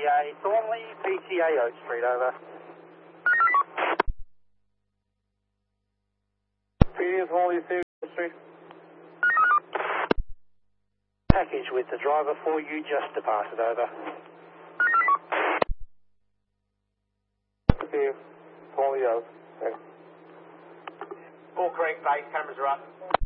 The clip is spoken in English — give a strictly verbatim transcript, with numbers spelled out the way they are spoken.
A, Thornley, P T A Oak Street, over. P D Thornley, Oak Street. Package with the driver for you, just departed, over. P D Thornley, Oak. Thanks. Bull Creek base, cameras are up.